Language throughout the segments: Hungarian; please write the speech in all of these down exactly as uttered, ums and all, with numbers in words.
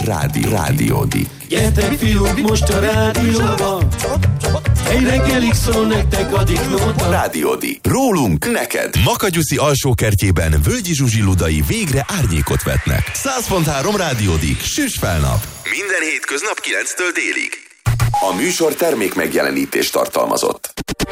Rádió. Rádiódik. Gyertek fiúk, most a rádióban, egy reggelig szól nektek a Diklóta. Rádiódik. Rólunk neked. Makagyuszi alsókertjében Völgyi Zsuzsi Ludai végre árnyékot vetnek. száz pont három Rádiódik. Süss fel nap. Minden hétköznap kilenctől délig. A műsor termék megjelenítést tartalmazott.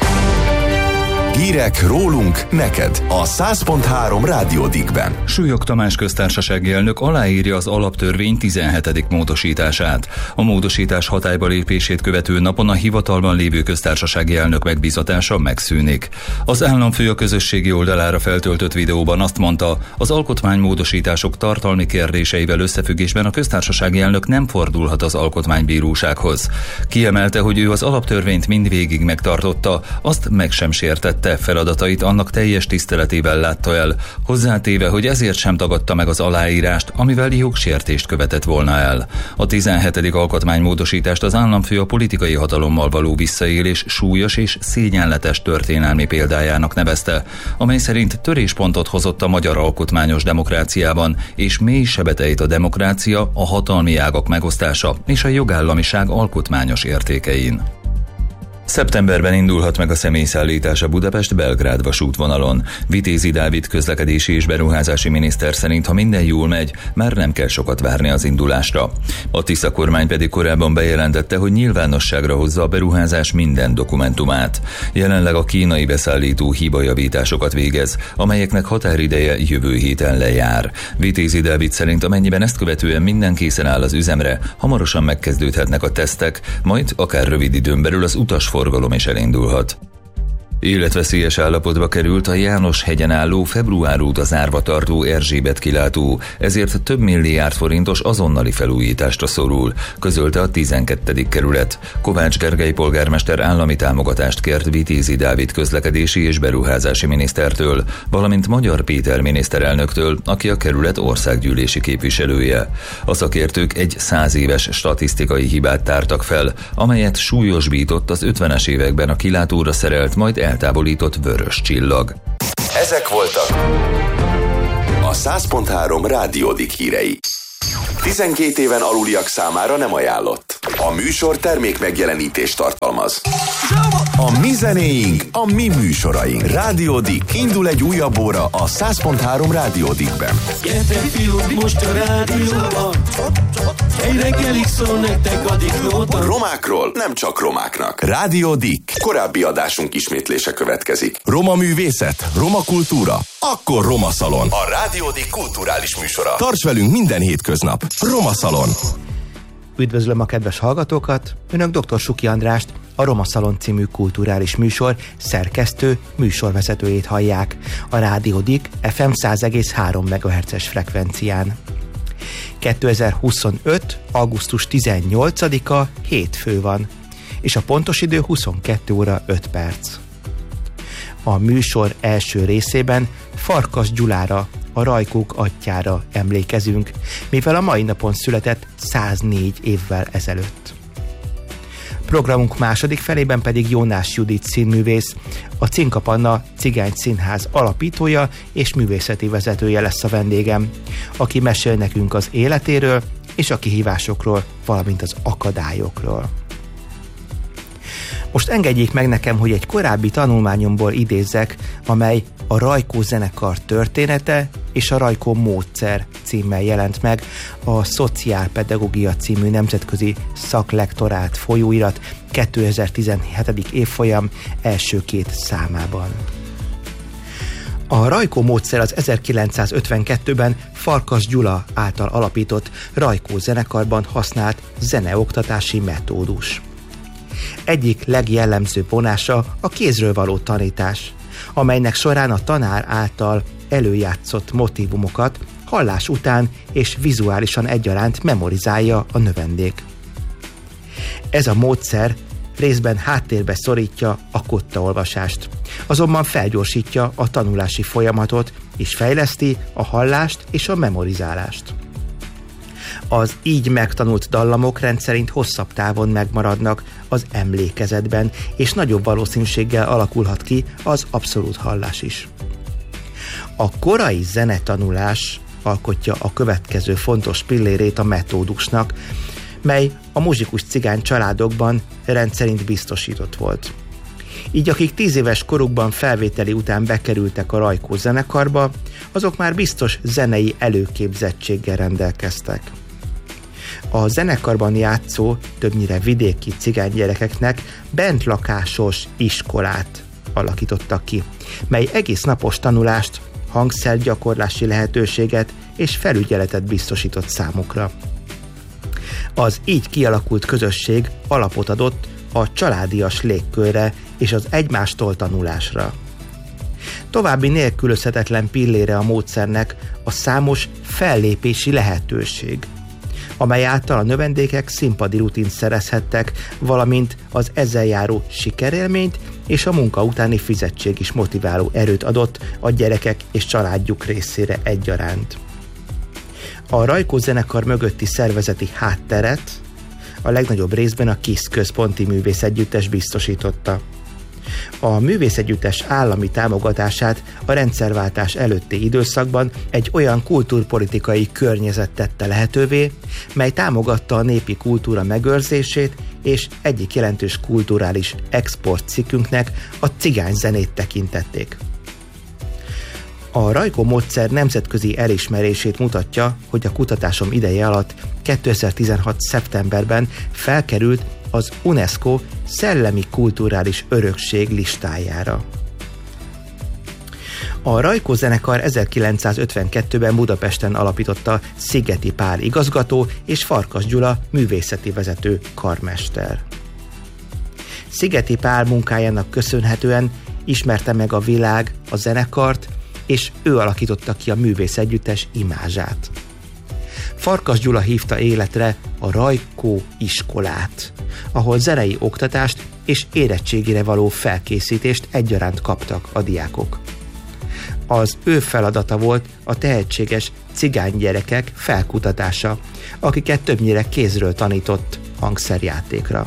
Hírek rólunk neked a száz pont három Rádiódikben. Súlyog Tamás köztársasági elnök aláírja az alaptörvény tizenhetedik módosítását. A módosítás hatályba lépését követő napon a hivatalban lévő köztársasági elnök megbízatása megszűnik. Az államfő a közösségi oldalára feltöltött videóban azt mondta, az alkotmánymódosítások tartalmi kérdéseivel összefüggésben a köztársasági elnök nem fordulhat az alkotmánybírósághoz. Kiemelte, hogy ő az alaptörvényt mindvégig megtartotta, azt meg sem sértette, feladatait annak teljes tiszteletével látta el, hozzátéve, hogy ezért sem tagadta meg az aláírást, amivel jogsértést követett volna el. A tizenhetedik alkotmánymódosítást az államfő a politikai hatalommal való visszaélés súlyos és szégyenletes történelmi példájának nevezte, amely szerint töréspontot hozott a magyar alkotmányos demokráciában, és mély sebet ejt a demokrácia, a hatalmi ágak megosztása és a jogállamiság alkotmányos értékein. Szeptemberben indulhat meg a személyszállítás a Budapest-Belgrád vasútvonalon. Vitézi Dávid közlekedési és beruházási miniszter szerint, ha minden jól megy, már nem kell sokat várni az indulásra. A Tisza kormány pedig korábban bejelentette, hogy nyilvánosságra hozza a beruházás minden dokumentumát. Jelenleg a kínai beszállító hibajavításokat végez, amelyeknek határideje jövő héten lejár. Vitézi Dávid szerint, amennyiben ezt követően minden készen áll az üzemre, hamarosan megkezdődhetnek a tesztek, majd akár rövid időn belül az utas forgalom is elindulhat. Életveszélyes állapotba került a János-hegyen álló február óta zárva tartó Erzsébet kilátó, ezért több milliárd forintos azonnali felújításra szorul, közölte a tizenkettedik kerület. Kovács Gergely polgármester állami támogatást kért Vitézi Dávid közlekedési és beruházási minisztertől, valamint Magyar Péter miniszterelnöktől, aki a kerület országgyűlési képviselője. A szakértők egy száz éves statisztikai hibát tártak fel, amelyet súlyosbított az ötvenes években a kilátóra szerelt, majd eltávolított vörös csillag. Ezek voltak a száz pont három Rádiódik hírei. tizenkét éven aluliak számára nem ajánlott. A műsor termék megjelenítést tartalmaz. A mi zenéink, a mi műsoraink. Rádiódik. Indul egy újabb óra a száz pont három Rádiódikben. Gyertek fiúk, most a rádióban, egy reggelig szól nektek a Diklóta. Romákról nem csak romáknak. Rádiódik. Korábbi adásunk ismétlése következik. Roma művészet, roma kultúra, akkor Roma Szalon. A Rádiódik kulturális műsora. Tarts velünk minden hétköznap. Roma Szalon. Üdvözlöm a kedves hallgatókat! Önök dr. Suki Andrást, a Roma Szalon című kulturális műsor szerkesztő, műsorvezetőjét hallják a Rádiódik ef em száz egész három megahertzes frekvencián. kétezer-huszonöt. augusztus tizennyolcadika hétfő van, és a pontos idő huszonkettő óra öt perc. A műsor első részében Farkas Gyulára, a Rajkók atyjára emlékezünk, mivel a mai napon született száznégy évvel ezelőtt. Programunk második felében pedig Jónás Judit színművész, a Cinka Panna Cigány Színház alapítója és művészeti vezetője lesz a vendégem, aki mesél nekünk az életéről és a kihívásokról, valamint az akadályokról. Most engedjék meg nekem, hogy egy korábbi tanulmányomból idézzek, amely a Rajkó zenekar története és a Rajkó módszer címmel jelent meg a Szociálpedagógia című nemzetközi szaklektorát folyóirat kétezer-tizenhetedik évfolyam első két számában. A Rajkó módszer az ezerkilencszázötvenkettőben Farkas Gyula által alapított Rajkó zenekarban használt zeneoktatási metódus. Egyik legjellemzőbb vonása a kézről való tanítás, amelynek során a tanár által előjátszott motívumokat hallás után és vizuálisan egyaránt memorizálja a növendék. Ez a módszer részben háttérbe szorítja a kottaolvasást, azonban felgyorsítja a tanulási folyamatot és fejleszti a hallást és a memorizálást. Az így megtanult dallamok rendszerint hosszabb távon megmaradnak az emlékezetben, és nagyobb valószínűséggel alakulhat ki az abszolút hallás is. A korai zenetanulás alkotja a következő fontos pillérét a metódusnak, mely a muzsikus cigány családokban rendszerint biztosított volt. Így akik tíz éves korukban felvételi után bekerültek a Rajkó zenekarba, azok már biztos zenei előképzettséggel rendelkeztek. A zenekarban játszó, többnyire vidéki cigánygyerekeknek bentlakásos iskolát alakítottak ki, mely egész napos tanulást, hangszergyakorlási lehetőséget és felügyeletet biztosított számukra. Az így kialakult közösség alapot adott a családias légkörre és az egymástól tanulásra. További nélkülözhetetlen pillére a módszernek a számos fellépési lehetőség, amely által a növendékek színpadi rutint szerezhettek, valamint az ezzel járó sikerélményt és a munka utáni fizetség is motiváló erőt adott a gyerekek és családjuk részére egyaránt. A Rajkó zenekar mögötti szervezeti hátteret a legnagyobb részben a KISZ központi művészegyüttes biztosította. A művészegyüttes állami támogatását a rendszerváltás előtti időszakban egy olyan kultúrpolitikai környezet tette lehetővé, mely támogatta a népi kultúra megőrzését, és egyik jelentős kulturális exportcikkünknek a cigányzenét tekintették. A Rajkó módszer nemzetközi elismerését mutatja, hogy a kutatásom ideje alatt kétezer-tizenhat. szeptemberben felkerült az UNESCO szellemi kulturális örökség listájára. A Rajkó zenekar ezerkilencszázötvenkettőben Budapesten alapította Szigeti Pál igazgató és Farkas Gyula művészeti vezető karmester. Szigeti Pál munkájának köszönhetően ismerte meg a világ a zenekart, és ő alakította ki a művészegyüttes imázsát. Farkas Gyula hívta életre a Rajkó iskolát, ahol zenei oktatást és érettségire való felkészítést egyaránt kaptak a diákok. Az ő feladata volt a tehetséges cigánygyerekek felkutatása, akiket többnyire kézről tanított hangszerjátékra.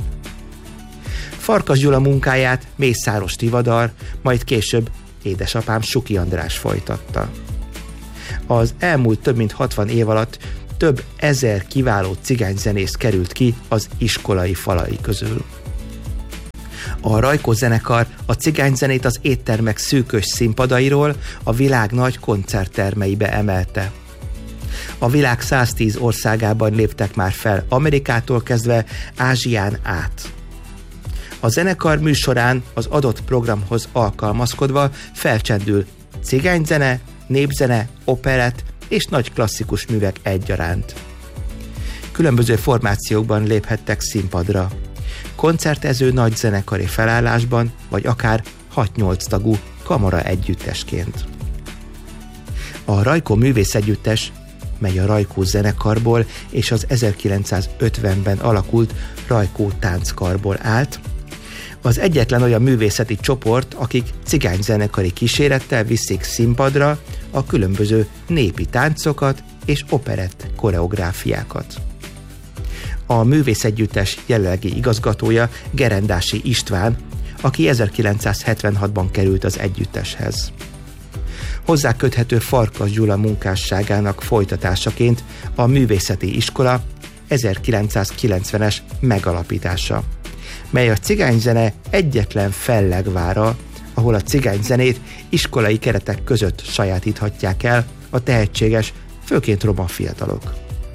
Farkas Gyula munkáját Mészáros Tivadar, majd később édesapám Suki András folytatta. Az elmúlt több mint hatvan év alatt több ezer kiváló cigányzenész került ki az iskolai falai közül. A Rajkó zenekar a cigányzenét az éttermek szűkös színpadairól a világ nagy koncerttermeibe emelte. A világ száztíz országában léptek már fel, Amerikától kezdve Ázsián át. A zenekar műsorán az adott programhoz alkalmazkodva felcsendül cigányzene, népzene, operett és nagy klasszikus művek egyaránt. Különböző formációkban léphettek színpadra, koncertező nagy zenekari felállásban, vagy akár hat-nyolc tagú kamara együttesként. A Rajkó művészegyüttes, mely a Rajkó zenekarból és az ezerkilencszázötvenben alakult Rajkó tánckarból állt, az egyetlen olyan művészeti csoport, akik cigányzenekari kísérettel viszik színpadra a különböző népi táncokat és operett koreográfiákat. A művészegyüttes jelenlegi igazgatója Gerendási István, aki ezerkilencszázhetvenhatban került az együtteshez. Hozzá köthető Farkas Gyula munkásságának folytatásaként a művészeti iskola ezerkilencszázkilencvenes megalapítása, mely a cigányzene egyetlen fellegvára, ahol a cigányzenét iskolai keretek között sajátíthatják el a tehetséges, főként roma fiatalok.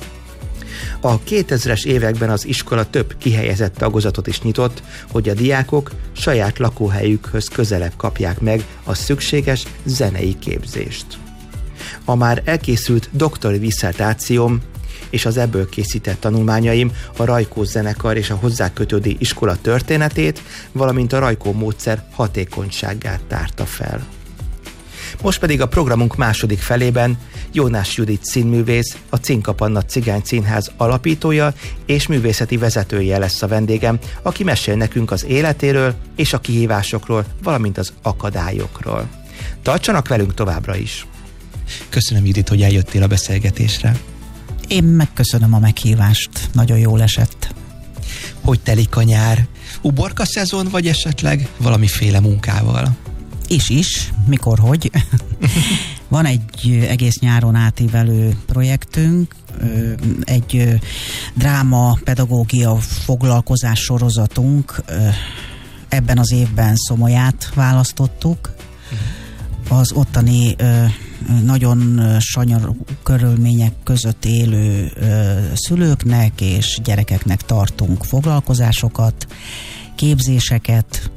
A kétezres években az iskola több kihelyezett tagozatot is nyitott, hogy a diákok saját lakóhelyükhöz közelebb kapják meg a szükséges zenei képzést. A már elkészült doktori disszertációm és az ebből készített tanulmányaim a Rajkó zenekar és a hozzá kötődő iskola történetét, valamint a Rajkó módszer hatékonyságát tárta fel. Most pedig a programunk második felében Jónás Judit színművész, a Cinka Panna Cigány Színház alapítója és művészeti vezetője lesz a vendégem, aki mesél nekünk az életéről és a kihívásokról, valamint az akadályokról. Tartsanak velünk továbbra is! Köszönöm, Judit, hogy eljöttél a beszélgetésre. Én megköszönöm a meghívást, nagyon jól esett. Hogy telik a nyár? Uborka szezon, vagy esetleg valamiféle munkával? Is is, mikor, hogy. Van egy egész nyáron átívelő projektünk, egy dráma pedagógia foglalkozás sorozatunk. Ebben az évben Szomolyát választottuk. Az ottani nagyon sanyarú körülmények között élő szülőknek és gyerekeknek tartunk foglalkozásokat, képzéseket.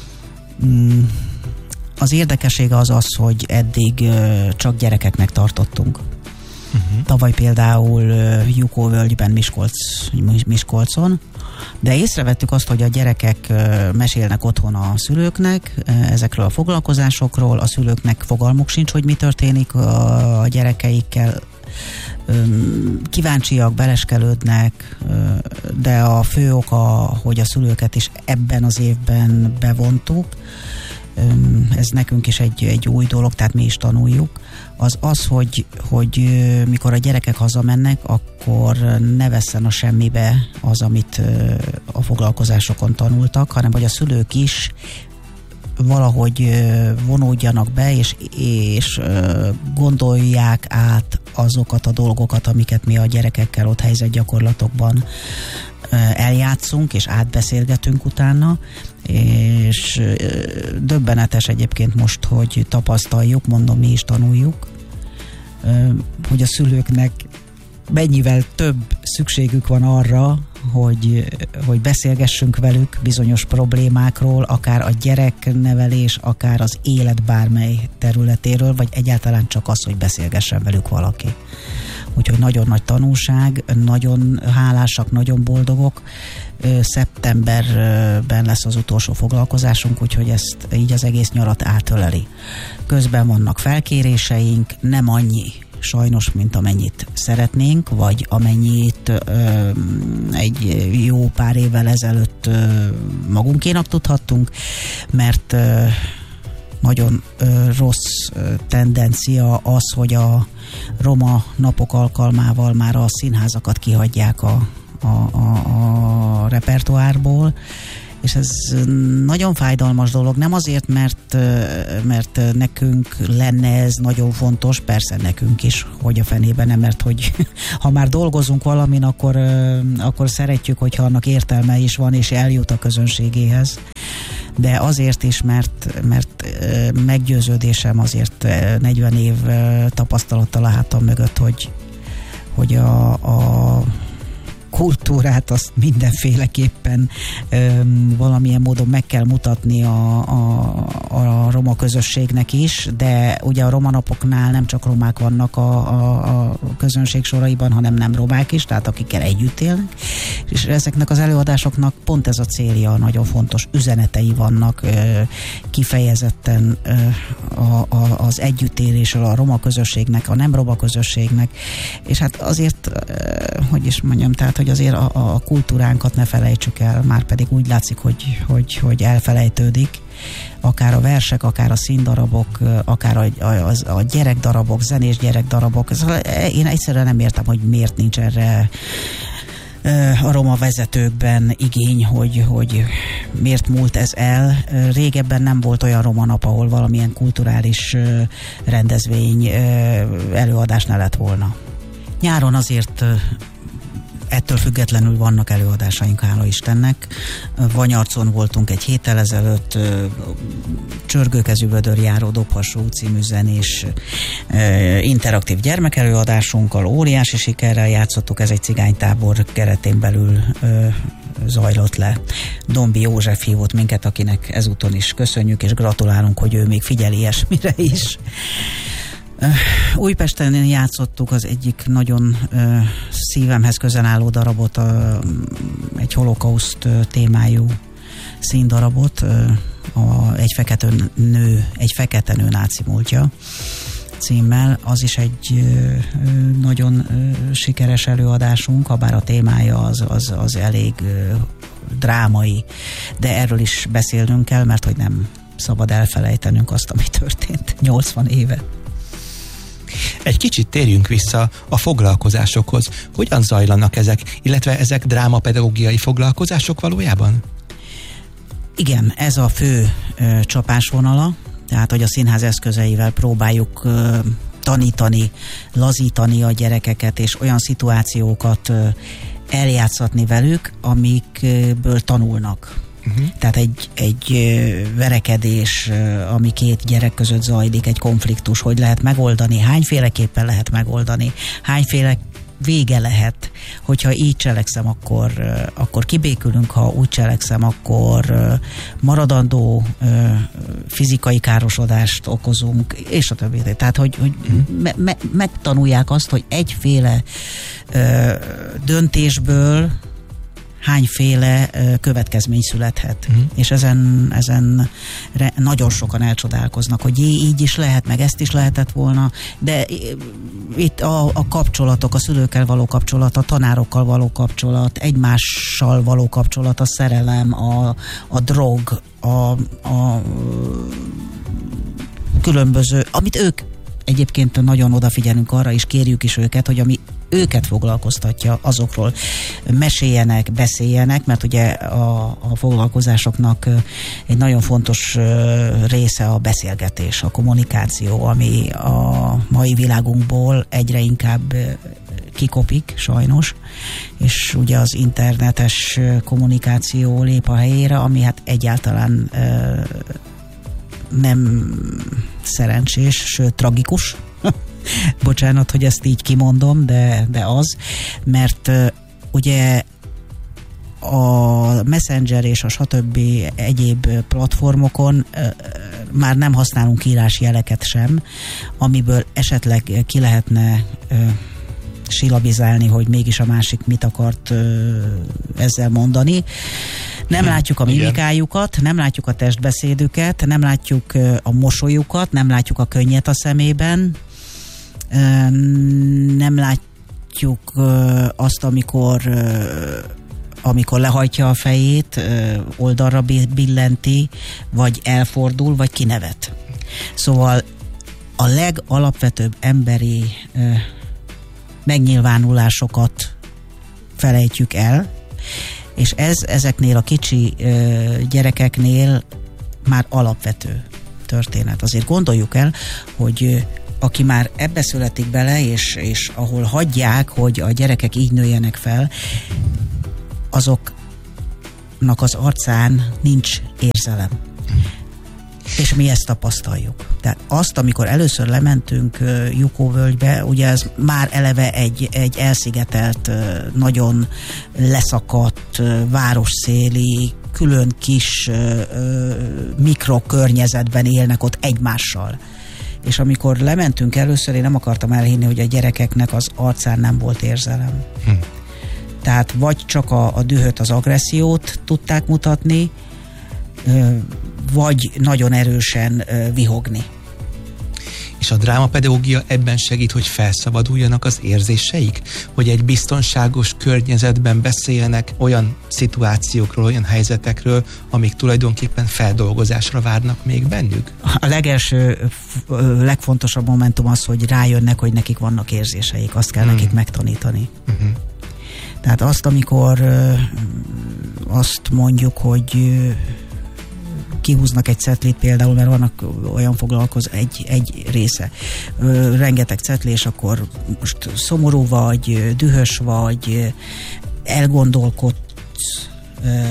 Az érdekessége az az, hogy eddig csak gyerekeknek tartottunk. Uh-huh. Tavaly például Jukóvölgyben, Miskolc, Miskolcon, de észrevettük azt, hogy a gyerekek mesélnek otthon a szülőknek ezekről a foglalkozásokról, a szülőknek fogalmuk sincs, hogy mi történik a gyerekeikkel, kíváncsiak, beleskelődnek, de a fő oka, hogy a szülőket is ebben az évben bevontuk, ez nekünk is egy, egy új dolog, tehát mi is tanuljuk, az az, hogy, hogy mikor a gyerekek hazamennek, akkor ne vesszen a semmibe az, amit a foglalkozásokon tanultak, hanem hogy a szülők is valahogy vonódjanak be, és, és gondolják át azokat a dolgokat, amiket mi a gyerekekkel ott helyzetgyakorlatokban eljátszunk, és átbeszélgetünk utána, és döbbenetes egyébként most, hogy tapasztaljuk, mondom, mi is tanuljuk, hogy a szülőknek mennyivel több szükségük van arra, hogy, hogy beszélgessünk velük bizonyos problémákról, akár a gyereknevelés, akár az élet bármely területéről, vagy egyáltalán csak az, hogy beszélgessen velük valaki. Úgyhogy nagyon nagy tanulság, nagyon hálásak, nagyon boldogok. Szeptemberben lesz az utolsó foglalkozásunk, úgyhogy ezt így az egész nyarat átöleli. Közben vannak felkéréseink, nem annyi sajnos, mint amennyit szeretnénk, vagy amennyit ö, egy jó pár évvel ezelőtt ö, magunkénak tudhattunk, mert ö, nagyon ö, rossz ö, tendencia az, hogy a roma napok alkalmával már a színházakat kihagyják a, a, a, a repertoárból, és ez nagyon fájdalmas dolog, nem azért, mert, mert nekünk lenne ez nagyon fontos, persze nekünk is, hogy a fenében nem, mert hogy ha már dolgozunk valamin, akkor, akkor szeretjük, hogyha annak értelme is van, és eljut a közönségéhez. De azért is, mert, mert meggyőződésem azért negyven év tapasztalattal a hátam mögött, hogy, hogy a, a kultúrát azt mindenféleképpen öm, valamilyen módon meg kell mutatni a, a, a roma közösségnek is, de ugye a roma napoknál nem csak romák vannak a, a, a közönség soraiban, hanem nem romák is, tehát akikkel együtt élnek, és ezeknek az előadásoknak pont ez a célja, nagyon fontos üzenetei vannak, ö, kifejezetten ö, a, a, az együttélésről a roma közösségnek, a nem roma közösségnek, és hát azért, ö, hogy is mondjam, tehát hogy azért a, a kultúránkat ne felejtsük el, már pedig úgy látszik, hogy, hogy, hogy elfelejtődik. Akár a versek, akár a színdarabok, akár a, a, a gyerekdarabok, zenés gyerekdarabok. Én egyszerűen nem értem, hogy miért nincs erre a roma vezetőkben igény, hogy, hogy miért múlt ez el. Régebben nem volt olyan roma nap, ahol valamilyen kulturális rendezvény, előadás ne lett volna. Nyáron azért ettől függetlenül vannak előadásaink, hála Istennek. Vanyarcon voltunk egy héttel ezelőtt, Csörgőkezű vödör járó dobhassó című zenés interaktív gyermekelőadásunkkal, óriási sikerrel játszottuk, ez egy cigánytábor keretén belül zajlott le. Dombi József hívott minket, akinek ezúton is köszönjük, és gratulálunk, hogy ő még figyel ilyesmire is. Újpesten játszottuk az egyik nagyon uh, szívemhez közel álló darabot, uh, egy holokauszt uh, témájú színdarabot, uh, a, egy fekete nő, egy fekete nő náci múltja címmel. Az is egy uh, nagyon uh, sikeres előadásunk, habár a témája az, az, az elég uh, drámai, de erről is beszélnünk kell, mert hogy nem szabad elfelejtenünk azt, ami történt nyolcvan éve. Egy kicsit térjünk vissza a foglalkozásokhoz. Hogyan zajlanak ezek, illetve ezek drámapedagógiai foglalkozások valójában? Igen, ez a fő ö, csapásvonala. Tehát, hogy a színház eszközeivel próbáljuk uh, tanítani, lazítani a gyerekeket, és olyan szituációkat uh, eljátszatni velük, amikből tanulnak. Uh-huh. Tehát egy, egy verekedés, ami két gyerek között zajlik, egy konfliktus, hogy lehet megoldani, hányféleképpen lehet megoldani, hányféle vége lehet, hogyha így cselekszem, akkor, akkor kibékülünk, ha úgy cselekszem, akkor maradandó fizikai károsodást okozunk, és a többi. Tehát, hogy, hogy me, me, megtanulják azt, hogy egyféle ö, döntésből hányféle következmény születhet. Uh-huh. És ezen, ezen re, nagyon sokan elcsodálkoznak, hogy így is lehet, meg ezt is lehetett volna, de itt a, a kapcsolatok, a szülőkkel való kapcsolat, a tanárokkal való kapcsolat, egymással való kapcsolat, a szerelem, a, a drog, a, a különböző, amit ők egyébként nagyon odafigyelünk arra, és kérjük is őket, hogy ami őket foglalkoztatja, azokról meséljenek, beszéljenek, mert ugye a, a foglalkozásoknak egy nagyon fontos része a beszélgetés, a kommunikáció, ami a mai világunkból egyre inkább kikopik, sajnos, és ugye az internetes kommunikáció lép a helyére, ami hát egyáltalán nem szerencsés, sőt tragikus. Bocsánat, hogy ezt így kimondom, de, de az, mert uh, ugye a Messenger és a stb. Egyéb platformokon uh, már nem használunk írásjeleket sem, amiből esetleg ki lehetne uh, silabizálni, hogy mégis a másik mit akart uh, ezzel mondani. Nem hmm, látjuk a mimikájukat, nem látjuk a testbeszédüket, nem látjuk uh, a mosolyukat, nem látjuk a könnyet a szemében, uh, nem látjuk uh, azt, amikor uh, amikor lehajtja a fejét, uh, oldalra billenti, vagy elfordul, vagy kinevet. Szóval a legalapvetőbb emberi uh, megnyilvánulásokat felejtjük el, és ez ezeknél a kicsi ö, gyerekeknél már alapvető történet. Azért gondoljuk el, hogy ö, aki már ebbe születik bele, és, és ahol hagyják, hogy a gyerekek így nőjenek fel, azoknak az arcán nincs érzelem. És mi ezt tapasztaljuk. Tehát azt, amikor először lementünk uh, Jukóvölgybe, ugye ez már eleve egy, egy elszigetelt, uh, nagyon leszakadt, uh, városszéli, külön kis uh, uh, mikrokörnyezetben élnek ott egymással. És amikor lementünk először, én nem akartam elhinni, hogy a gyerekeknek az arcán nem volt érzelem. Hm. Tehát vagy csak a, a dühöt, az agressziót tudták mutatni, uh, vagy nagyon erősen uh, vihogni. És a drámapedagógia ebben segít, hogy felszabaduljanak az érzéseik? Hogy egy biztonságos környezetben beszéljenek olyan szituációkról, olyan helyzetekről, amik tulajdonképpen feldolgozásra várnak még bennük? A legelső, legfontosabb momentum az, hogy rájönnek, hogy nekik vannak érzéseik. Azt kell hmm. nekik megtanítani. Uh-huh. Tehát azt, amikor uh, azt mondjuk, hogy uh, kihúznak egy cetlit például, mert vannak olyan foglalkoz, egy, egy része. Ö, rengeteg cetli, és akkor most szomorú vagy, dühös vagy, elgondolkodsz, ö,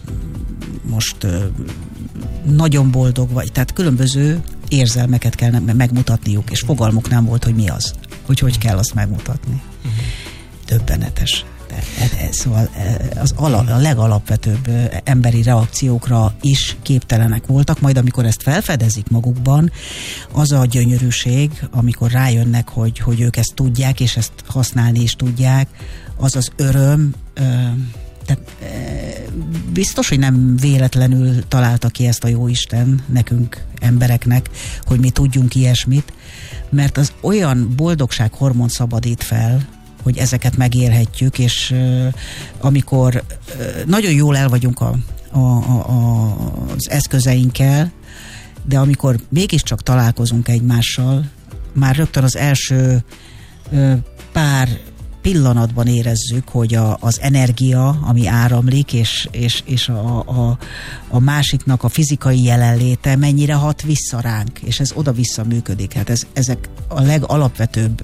most ö, nagyon boldog vagy. Tehát különböző érzelmeket kell megmutatniuk, és fogalmuk nem volt, hogy mi az. Hogy hogy kell azt megmutatni. Döbbenetes. Szóval az ala, a legalapvetőbb emberi reakciókra is képtelenek voltak, majd amikor ezt felfedezik magukban, az a gyönyörűség, amikor rájönnek, hogy, hogy ők ezt tudják, és ezt használni is tudják, az az öröm, tehát biztos, hogy nem véletlenül találta ki ezt a jóisten nekünk, embereknek, hogy mi tudjunk ilyesmit, mert az olyan boldogsághormont szabadít fel, hogy ezeket megélhetjük, és uh, amikor uh, nagyon jól el vagyunk a, a, a, az eszközeinkkel, de amikor mégiscsak találkozunk egymással, már rögtön az első uh, pár pillanatban érezzük, hogy a, az energia, ami áramlik, és, és, és a, a, a másiknak a fizikai jelenléte mennyire hat vissza ránk, és ez oda-vissza működik. Hát ez, ezek a legalapvetőbb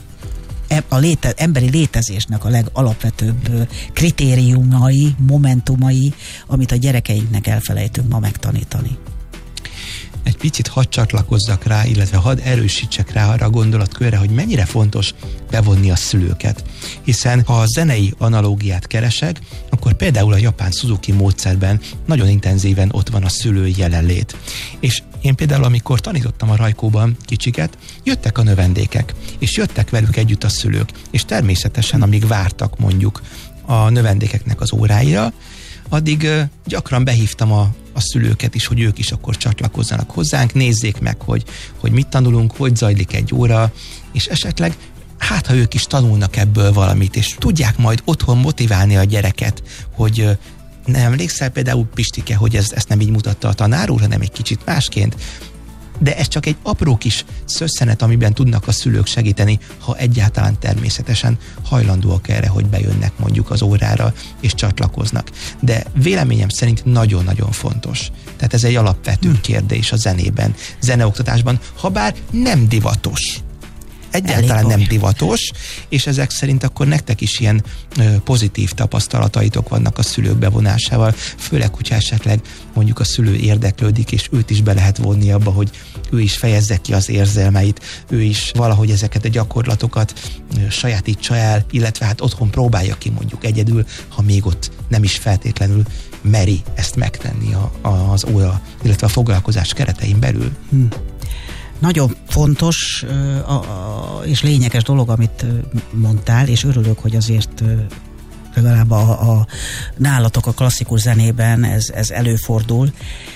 a léte, emberi létezésnek a legalapvetőbb kritériumai, momentumai, amit a gyerekeinknek elfelejtünk ma megtanítani. Egy picit hadd csatlakozzak rá, illetve hadd erősítsek rá arra a gondolatkörre, hogy mennyire fontos bevonni a szülőket. Hiszen ha a zenei analógiát keresek, akkor például a japán Suzuki módszerben nagyon intenzíven ott van a szülői jelenlét. És én például, amikor tanítottam a Rajkóban kicsiket, jöttek a növendékek, és jöttek velük együtt a szülők, és természetesen, amíg vártak mondjuk a növendékeknek az óráira, addig uh, gyakran behívtam a, a szülőket is, hogy ők is akkor csatlakozzanak hozzánk, nézzék meg, hogy, hogy mit tanulunk, hogy zajlik egy óra, és esetleg hát, ha ők is tanulnak ebből valamit, és tudják majd otthon motiválni a gyereket, hogy uh, nem emlékszel például, Pistike, hogy ez, ezt nem így mutatta a tanár úr, hanem egy kicsit másként. De ez csak egy apró kis szösszenet, amiben tudnak a szülők segíteni, ha egyáltalán természetesen hajlandóak erre, hogy bejönnek mondjuk az órára, és csatlakoznak. De véleményem szerint nagyon-nagyon fontos. Tehát ez egy alapvető hmm. kérdés a zenében, zeneoktatásban, ha bár nem divatos. Egyáltalán nem divatos, és ezek szerint akkor nektek is ilyen ö, pozitív tapasztalataitok vannak a szülők bevonásával, főleg, hogyha esetleg mondjuk a szülő érdeklődik, és őt is be lehet vonni abba, hogy ő is fejezze ki az érzelmeit, ő is valahogy ezeket a gyakorlatokat ö, sajátítsa el, illetve hát otthon próbálja ki mondjuk egyedül, ha még ott nem is feltétlenül meri ezt megtenni a, a, az óra, illetve a foglalkozás keretein belül. Hmm. Nagyon fontos a, a, és lényeges dolog, amit mondtál, és örülök, hogy azért legalább a, a nálatok a klasszikus zenében ez, ez előfordul,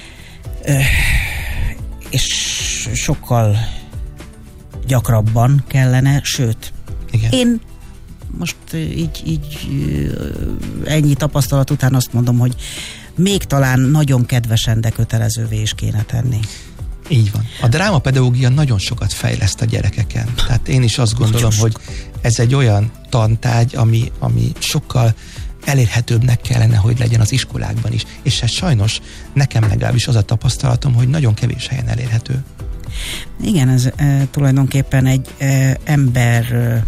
és sokkal gyakrabban kellene, sőt, igen. Én most így, így ennyi tapasztalat után azt mondom, hogy még talán nagyon kedvesen, de kötelezővé is kéne tenni. Így van. A drámapedagógia nagyon sokat fejleszt a gyerekeken. Tehát én is azt gondolom, hogy ez egy olyan tantárgy, ami, ami sokkal elérhetőbbnek kellene, hogy legyen az iskolákban is. És ez sajnos nekem legalábbis az a tapasztalatom, hogy nagyon kevés helyen elérhető. Igen, ez e, tulajdonképpen egy e, ember e,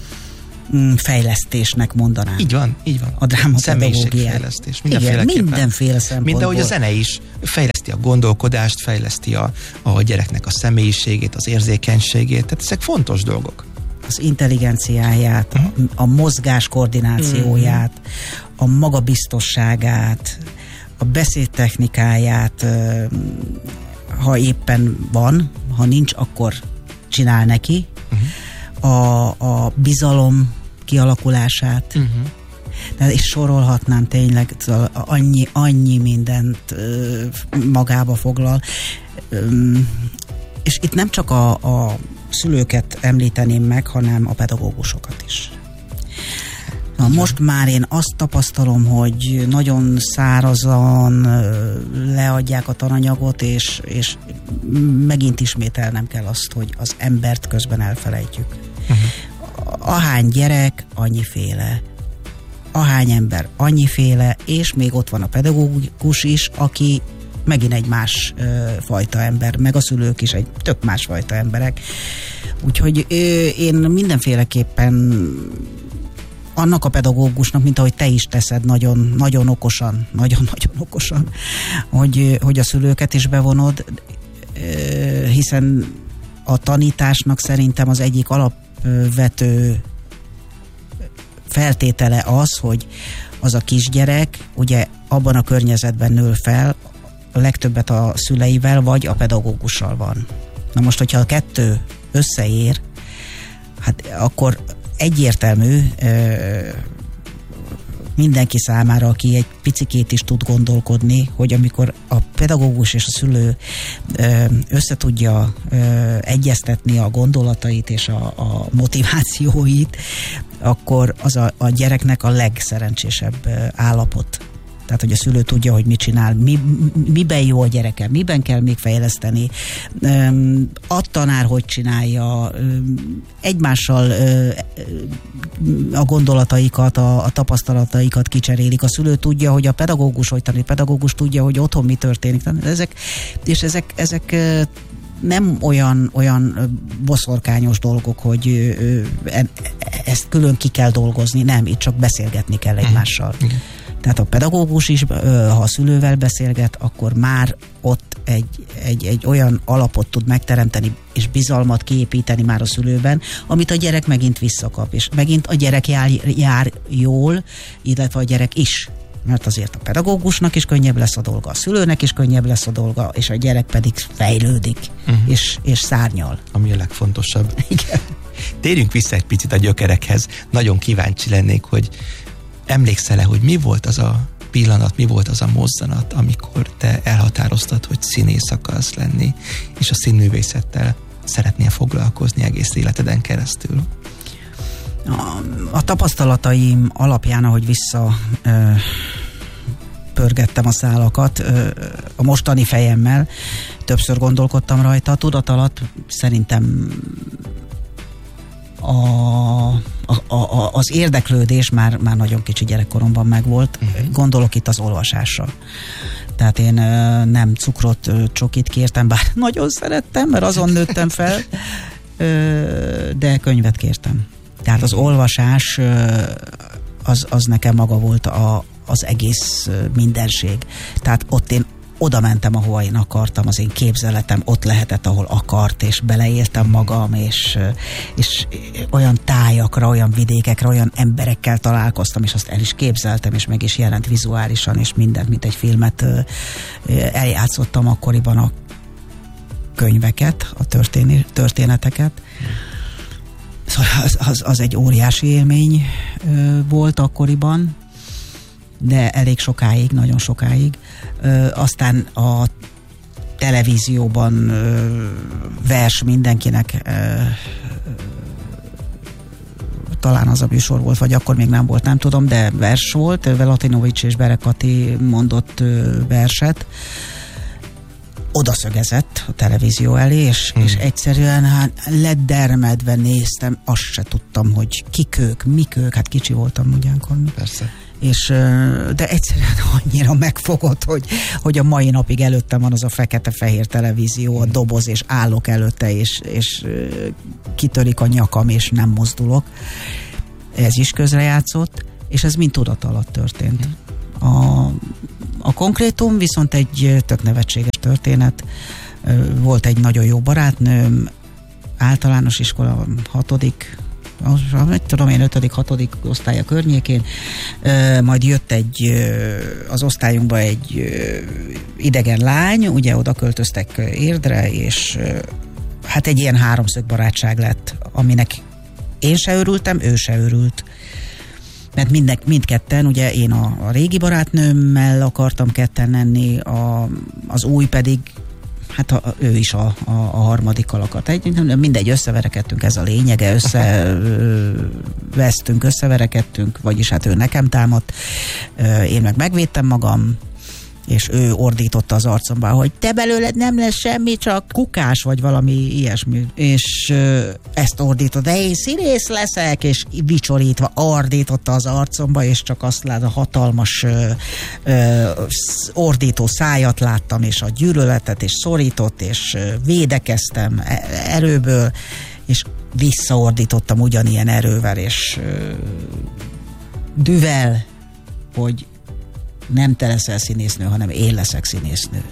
fejlesztésnek mondanám. Így van, így van. A drámapedagógiát. Személyiségfejlesztés. Igen, mindenféle szempontból. Mint ahogy a zene is fejleszti a gondolkodást, fejleszti a, a gyereknek a személyiségét, az érzékenységét. Tehát ezek fontos dolgok. Az intelligenciáját, uh-huh. a mozgás koordinációját, uh-huh. a magabiztosságát, a beszédtechnikáját, ha éppen van, ha nincs, akkor csinál neki. Uh-huh. A, a bizalom kialakulását, uh-huh. de és sorolhatnám tényleg, annyi, annyi mindent ö, magába foglal. Üm, és itt nem csak a, a szülőket említeném meg, hanem a pedagógusokat is. Na, most már én azt tapasztalom, hogy nagyon szárazan leadják a tananyagot, és, és megint ismételnem kell azt, hogy az embert közben elfelejtjük. Uh-huh. Ahány gyerek, annyiféle. Ahány ember, annyiféle, és még ott van a pedagógus is, aki megint egy más ö, fajta ember, meg a szülők is egy tök más fajta emberek. Úgyhogy ö, én mindenféleképpen annak a pedagógusnak, mint ahogy te is teszed, nagyon, nagyon okosan, nagyon-nagyon okosan, hogy, hogy a szülőket is bevonod, ö, hiszen a tanításnak szerintem az egyik alapvető feltétele az, hogy az a kisgyerek ugye abban a környezetben nő fel, a legtöbbet a szüleivel vagy a pedagógussal van. Na most, hogyha a kettő összeér, hát akkor egyértelmű mindenki számára, aki egy picikét is tud gondolkodni, hogy amikor a pedagógus és a szülő össze tudja egyeztetni a gondolatait és a, a motivációit, akkor az a, a gyereknek a legszerencsésebb állapot. Tehát, hogy a szülő tudja, hogy mit csinál, mi, miben jó a gyereke, miben kell még fejleszteni, a tanár hogy csinálja, egymással a gondolataikat, a, a tapasztalataikat kicserélik. A szülő tudja, hogy a pedagógus hogy tanít, a pedagógus tudja, hogy otthon mi történik. Ezek, és ezek, ezek nem olyan, olyan boszorkányos dolgok, hogy ezt külön ki kell dolgozni, nem, itt csak beszélgetni kell egymással. Mm. Tehát a pedagógus is, ha a szülővel beszélget, akkor már ott egy, egy, egy olyan alapot tud megteremteni, és bizalmat kiépíteni már a szülőben, amit a gyerek megint visszakap, és megint a gyerek jár, jár jól, illetve a gyerek is. Mert azért a pedagógusnak is könnyebb lesz a dolga, a szülőnek is könnyebb lesz a dolga, és a gyerek pedig fejlődik, uh-huh. és, és szárnyal. Ami a legfontosabb. Igen. Térjünk vissza egy picit a gyökerekhez. Nagyon kíváncsi lennék, hogy emlékszel-e, hogy mi volt az a pillanat, mi volt az a mozzanat, amikor te elhatároztad, hogy színész akarsz lenni, és a színművészettel szeretnél foglalkozni egész életeden keresztül? A, a tapasztalataim alapján, ahogy vissza ö, pörgettem a szálakat, ö, a mostani fejemmel többször gondolkodtam rajta, tudat alatt szerintem a, a, a, az érdeklődés már, már nagyon kicsi gyerekkoromban megvolt. Uh-huh. Gondolok itt az olvasásra. Tehát én ö, nem cukrot, ö, csokit kértem, bár nagyon szerettem, mert azon nőttem fel, ö, de könyvet kértem. Tehát az olvasás az, az nekem maga volt a, az egész mindenség. Tehát ott én oda mentem, ahova én akartam, az én képzeletem ott lehetett, ahol akart, és beleéltem magam, és, és olyan tájakra, olyan vidékekre, olyan emberekkel találkoztam, és azt el is képzeltem, és meg is jelent vizuálisan, és mindent, mint egy filmet eljátszottam akkoriban a könyveket, a történ- történeteket. Szóval az, az, az egy óriási élmény ö, volt akkoriban, de elég sokáig, nagyon sokáig. Ö, aztán a televízióban ö, vers mindenkinek, ö, ö, talán az a műsor volt, vagy akkor még nem volt, nem tudom, de vers volt, Velatinovics és Berekati mondott ö, verset, odaszögezett a televízió elé, és, hmm. és egyszerűen hát ledermedve néztem, azt se tudtam, hogy kik ők, mik ők, hát kicsi voltam ugyankor. Persze. És, de egyszerűen annyira megfogott, hogy, hogy a mai napig előttem van az a fekete-fehér televízió, a doboz, és állok előtte, és, és kitörik a nyakam, és nem mozdulok. Ez is közrejátszott, és ez mind tudat alatt történt. Hmm. A A konkrétum viszont egy tök nevetséges történet. Volt egy nagyon jó barátnőm, általános iskola hatodik, nem tudom én, ötödik, hatodik osztálya környékén, majd jött egy, az osztályunkba egy idegen lány, ugye oda költöztek Érdre, és hát egy ilyen háromszög barátság lett, aminek én se örültem, ő se örült. Mert mindek, mindketten, ugye én a, a régi barátnőmmel akartam ketten lenni, a, az új pedig, hát a, ő is a, a, a harmadikkal akart. Egy, mindegy, összeverekedtünk, ez a lényege, összevesztünk, összeverekedtünk, vagyis hát ő nekem támadt, én meg megvédtem magam, és ő ordította az arcomba, hogy te belőled nem lesz semmi, csak kukás, vagy valami ilyesmi. És ö, ezt ordított, de én színész leszek, és vicsorítva ordította az arcomba, és csak azt lát, a hatalmas ö, ö, ordító szájat láttam, és a gyűlöletet, és szorított, és ö, védekeztem erőből, és visszaordítottam ugyanilyen erővel, és ö, düvel, hogy nem te leszel színésznő, hanem én leszek színésznő.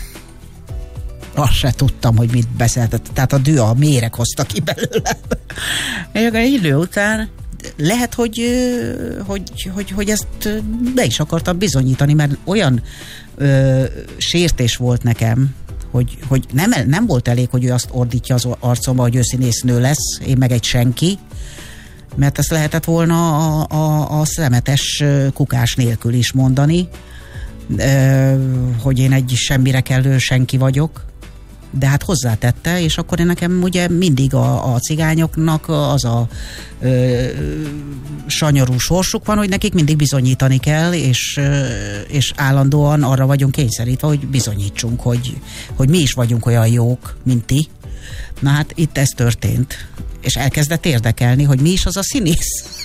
Azt se tudtam, hogy mit beszéltet. Tehát a dű, a méreg hozta ki belőle. Egy idő után lehet, hogy, hogy, hogy, hogy ezt be is akartam bizonyítani, mert olyan ö, sértés volt nekem, hogy, hogy nem, nem volt elég, hogy ő azt ordítja az arcomba, hogy ő színésznő lesz, én meg egy senki, mert ezt lehetett volna a, a, a szemetes kukás nélkül is mondani, hogy én egy semmire kellő senki vagyok, de hát hozzátette, és akkor én nekem ugye mindig a, a cigányoknak az a ö, sanyarú sorsuk van, hogy nekik mindig bizonyítani kell, és, ö, és állandóan arra vagyunk kényszerítve, hogy bizonyítsunk, hogy, hogy mi is vagyunk olyan jók, mint ti. Na hát itt ez történt, és elkezdett érdekelni, hogy mi is az a színész.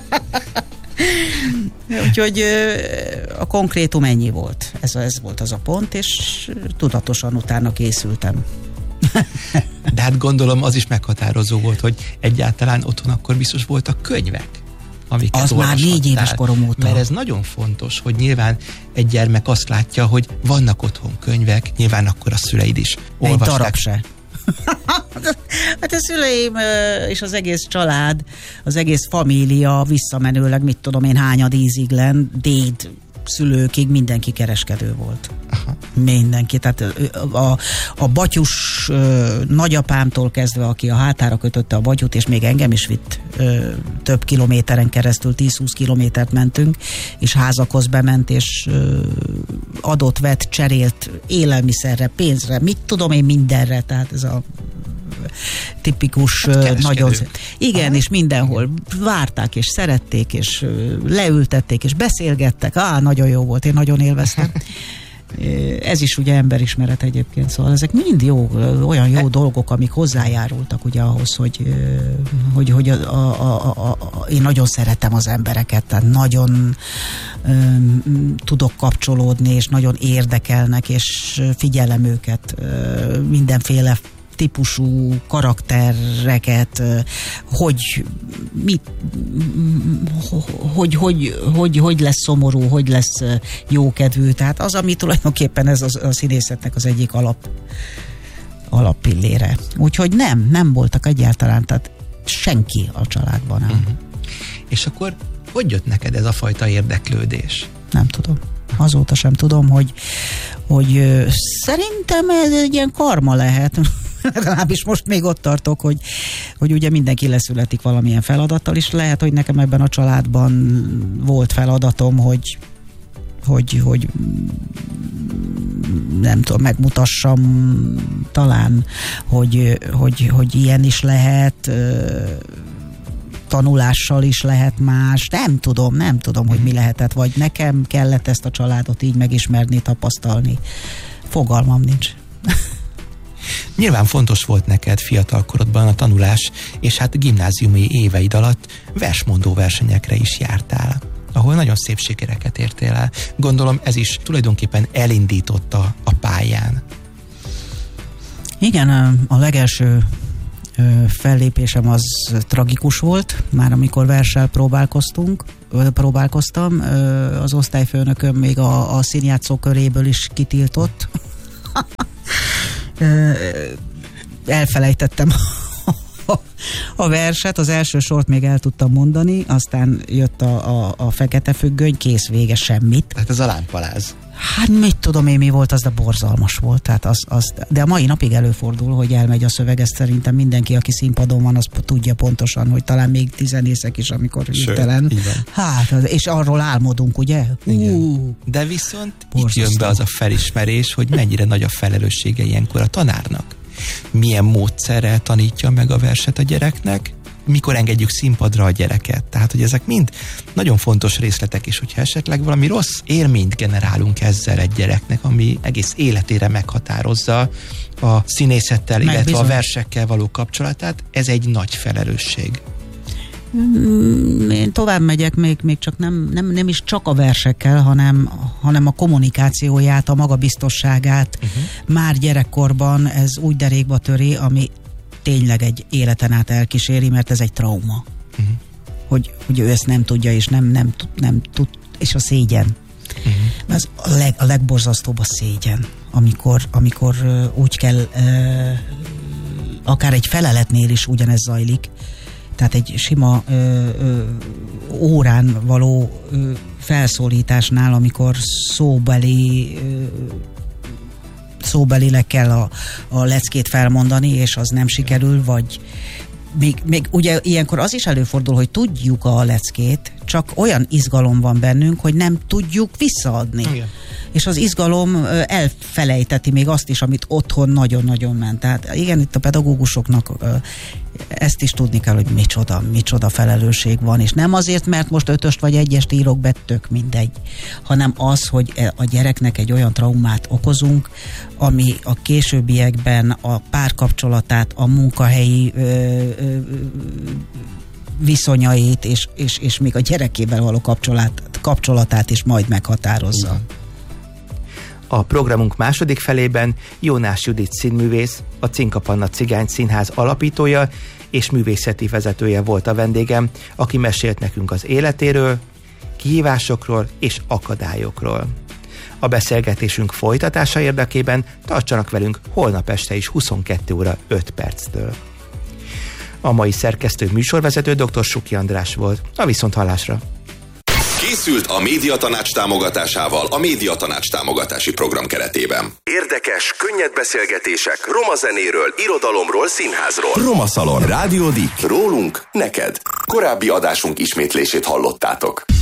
Úgyhogy a konkrétum ennyi volt. Ez, ez volt az a pont, és tudatosan utána készültem. De hát gondolom az is meghatározó volt, hogy egyáltalán otthon akkor biztos voltak könyvek, amiket az már négy éves korom óta. Mert ez nagyon fontos, hogy nyilván egy gyermek azt látja, hogy vannak otthon könyvek, nyilván akkor a szüleid is olvasták. Egy darab se. Hát a szüleim és az egész család, az egész família visszamenőleg, mit tudom én, hányad íziglen, déd szülőkig mindenki kereskedő volt. Aha. Mindenki. Tehát a, a batyus nagyapámtól kezdve, aki a hátára kötötte a batyut, és még engem is vitt ö, több kilométeren keresztül, tíz-húsz kilométert mentünk, és házakhoz bement, és ö, adott, vett, cserélt élelmiszerre, pénzre, mit tudom én, mindenre, tehát ez a tipikus, hát nagyon... Igen, aha. És mindenhol várták, és szerették, és leültették, és beszélgettek. Á, nagyon jó volt, én nagyon élveztem. Ez is ugye emberismeret egyébként, szóval ezek mind jó, olyan jó dolgok, amik hozzájárultak ugye ahhoz, hogy, hogy, hogy a, a, a, a, én nagyon szeretem az embereket, tehát nagyon um, tudok kapcsolódni, és nagyon érdekelnek, és figyelem őket, mindenféle típusú karaktereket, hogy mit, hogy, hogy, hogy, hogy lesz szomorú, hogy lesz jókedvű. Tehát az, ami tulajdonképpen ez a, a színészetnek az egyik alap alappillére. Úgyhogy nem, nem voltak egyáltalán, tehát senki a családban nem. Uh-huh. És akkor hogy jött neked ez a fajta érdeklődés? Nem tudom. Azóta sem tudom, hogy, hogy szerintem ez egy ilyen karma lehet. Legalábbis most még ott tartok, hogy, hogy ugye mindenki leszületik valamilyen feladattal, és lehet, hogy nekem ebben a családban volt feladatom, hogy hogy, hogy nem tudom, megmutassam talán, hogy, hogy, hogy ilyen is lehet, tanulással is lehet más, nem tudom, nem tudom, hogy mi lehetett, vagy nekem kellett ezt a családot így megismerni, tapasztalni. Fogalmam nincs. Nyilván fontos volt neked fiatalkorodban a tanulás, és hát gimnáziumi éveid alatt versmondó versenyekre is jártál, ahol nagyon szép sikereket értél el. Gondolom ez is tulajdonképpen elindította a pályán. Igen, a legelső fellépésem az tragikus volt, már amikor verssel próbálkoztunk, próbálkoztam, az osztályfőnököm még a, a színjátszó köréből is kitiltott. Elfelejtettem a verset, az első sort még el tudtam mondani, aztán jött a, a, a fekete függöny, kész, vége, semmit. Tehát ez a lámpaláz. Hát mit tudom én, mi volt, az de borzalmas volt. Tehát az, az, de a mai napig előfordul, hogy elmegy a szöveg, ezt szerintem mindenki, aki színpadon van, az tudja pontosan, hogy talán még tizenészek is, amikor hirtelen. Hát, és arról álmodunk, ugye? Uh, de viszont borzasztó. Itt jön be az a felismerés, hogy mennyire nagy a felelőssége ilyenkor a tanárnak. Milyen módszerrel tanítja meg a verset a gyereknek, mikor engedjük színpadra a gyereket. Tehát, hogy ezek mind nagyon fontos részletek, és hogyha esetleg valami rossz élményt generálunk ezzel egy gyereknek, ami egész életére meghatározza a színészettel, meg illetve bizony. A versekkel való kapcsolatát, ez egy nagy felelősség. Én tovább megyek, még, még csak nem, nem, nem is csak a versekkel, hanem, hanem a kommunikációját, a magabiztosságát. Uh-huh. Már gyerekkorban ez úgy derékba töri, ami tényleg egy életen át elkíséri, mert ez egy trauma. Uh-huh. Hogy, hogy ő ezt nem tudja, és nem, nem, nem tud, és a szégyen. Uh-huh. Az a, leg, a legborzasztóbb a szégyen, amikor, amikor uh, úgy kell, uh, akár egy feleletnél is ugyanez zajlik, tehát egy sima ö, ö, órán való ö, felszólításnál, amikor szóbeli ö, szóbelileg kell a, a leckét felmondani, és az nem sikerül, vagy, még, még ugye ilyenkor az is előfordul, hogy tudjuk a leckét, csak olyan izgalom van bennünk, hogy nem tudjuk visszaadni. Igen. És az izgalom elfelejteti még azt is, amit otthon nagyon-nagyon ment. Tehát igen, itt a pedagógusoknak ezt is tudni kell, hogy micsoda, micsoda felelősség van, és nem azért, mert most ötöst vagy egyest írok be, tök mindegy, hanem az, hogy a gyereknek egy olyan traumát okozunk, ami a későbbiekben a párkapcsolatát, a munkahelyi ö, ö, viszonyait, és, és, és még a gyerekével való kapcsolat, kapcsolatát is majd meghatározza. Igen. A programunk második felében Jónás Judit színművész, a Cinka Panna Cigány Színház alapítója és művészeti vezetője volt a vendégem, aki mesélt nekünk az életéről, kihívásokról és akadályokról. A beszélgetésünk folytatása érdekében tartsanak velünk holnap este is huszonkettő óra öt perctől. A mai szerkesztő műsorvezető dr. Suki András volt. A viszonthallásra! Készült a Médiatanács támogatásával a Médiatanács támogatási program keretében. Érdekes, könnyed beszélgetések roma zenéről, irodalomról, színházról. Roma Szalon. Rádió Dik. Rólunk, neked. Korábbi adásunk ismétlését hallottátok.